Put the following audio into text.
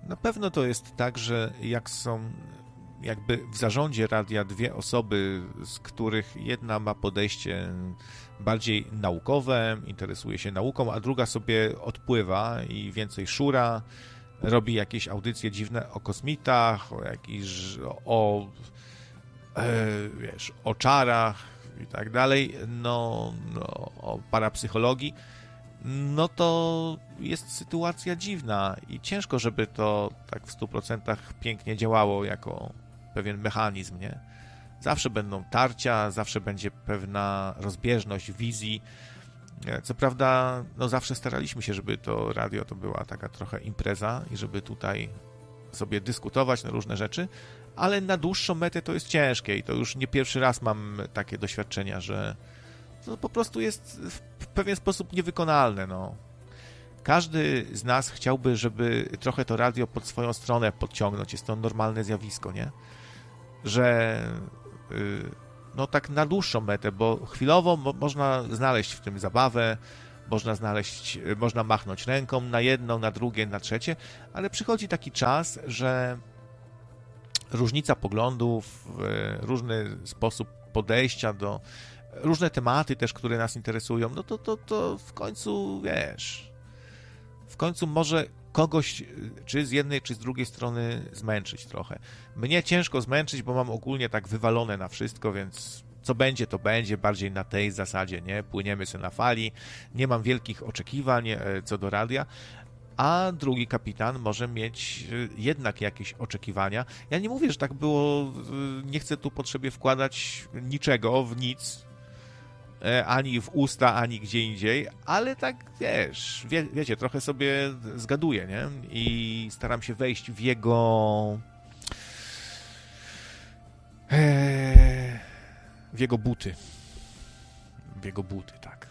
Na pewno to jest tak, że jak są jakby w zarządzie radia dwie osoby, z których jedna ma podejście bardziej naukowe, interesuje się nauką, a druga sobie odpływa i więcej szura, robi jakieś audycje dziwne o kosmitach, o jakichś, wiesz, o czarach i tak dalej, no o parapsychologii, no to jest sytuacja dziwna i ciężko, żeby to tak w 100% pięknie działało jako pewien mechanizm, nie? Zawsze będą tarcia, zawsze będzie pewna rozbieżność wizji. Co prawda, no zawsze staraliśmy się, żeby to radio to była taka trochę impreza i żeby tutaj sobie dyskutować na różne rzeczy, ale na dłuższą metę to jest ciężkie i to już nie pierwszy raz mam takie doświadczenia, że to po prostu jest w pewien sposób niewykonalne, no. Każdy z nas chciałby, żeby trochę to radio pod swoją stronę podciągnąć. Jest to normalne zjawisko, nie? Że no tak na dłuższą metę, bo chwilowo można znaleźć w tym zabawę, można machnąć ręką na jedno, na drugie, na trzecie, ale przychodzi taki czas, że różnica poglądów, różny sposób podejścia do różne tematy też, które nas interesują, no to w końcu, wiesz, w końcu może kogoś, czy z jednej, czy z drugiej strony zmęczyć trochę. Mnie ciężko zmęczyć, bo mam ogólnie tak wywalone na wszystko, więc co będzie, to będzie, bardziej na tej zasadzie, nie? Płyniemy sobie na fali, nie mam wielkich oczekiwań co do radia, a drugi kapitan może mieć jednak jakieś oczekiwania. Ja nie mówię, że tak było, nie chcę tu potrzebie wkładać niczego w nic, ani w usta, ani gdzie indziej, ale tak, wiesz, wiecie, trochę sobie zgaduję, nie? I staram się wejść w jego w jego buty. W jego buty, tak.